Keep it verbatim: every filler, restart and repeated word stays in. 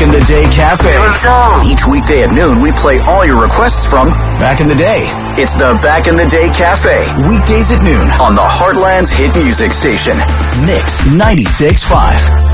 in the Day Cafe. Each weekday at noon, we play all your requests from back in the day. It's the Back in the Day Cafe. Weekdays at noon on the Heartland's hit music station, Mix ninety-six point five.